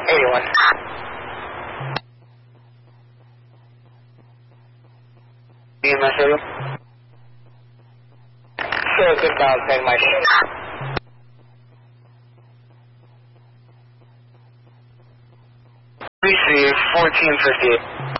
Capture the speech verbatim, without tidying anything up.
eighty-one. E M S area? Silicon Valley, take my shit. Receive fourteen fifty-eight.